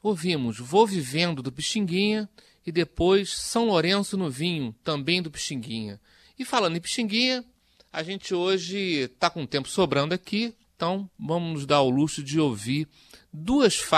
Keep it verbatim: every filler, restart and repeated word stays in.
ouvimos Vou Vivendo, do Pixinguinha, e depois São Lourenço no Vinho, também do Pixinguinha. E falando em Pixinguinha, a gente hoje está com tempo sobrando aqui, então vamos nos dar o luxo de ouvir duas faixas